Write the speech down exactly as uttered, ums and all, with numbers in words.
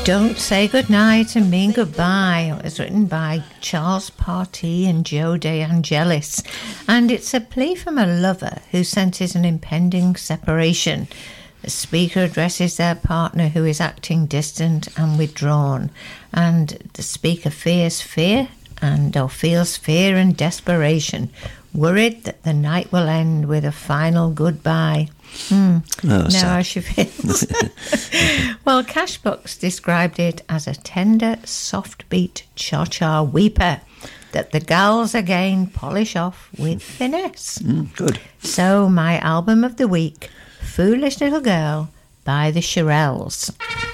Don't Say Goodnight and Mean Goodbye. It was written by Charles Partee and Joe De Angelis, and it's a plea from a lover who senses an impending separation. The speaker addresses their partner who is acting distant and withdrawn, and the speaker fears fear and or feels fear and desperation, worried that the night will end with a final goodbye. Hmm. Oh, now sad. how she feels. Well, Cashbox described it as a tender, soft-beat cha-cha weeper that the gals again polish off with finesse. Mm, good. So my album of the week, Foolish Little Girl by the Shirelles.